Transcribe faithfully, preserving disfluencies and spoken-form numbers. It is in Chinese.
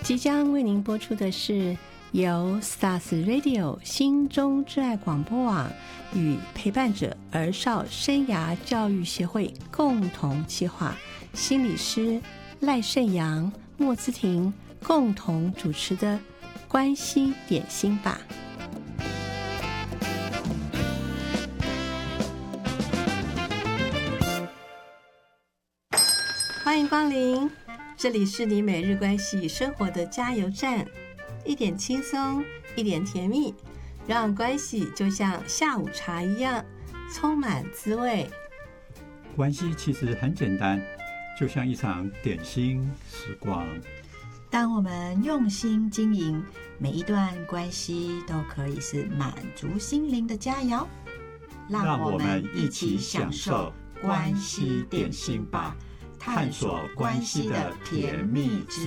即将为您播出的是由 Stars Radio 心中之爱广播网与陪伴者儿少生涯教育协会共同企划，心理师赖胜阳、莫姿婷共同主持的关系点心吧。欢迎光临，这里是你每日关系与生活的加油站，一点轻松，一点甜蜜，让关系就像下午茶一样充满滋味。 关系其实很简单，就像一场点心时光。 当我们用心经营，每一段关系都可以是满足心灵的佳肴。 让我们一起享受关系点心吧，探索关系的甜蜜之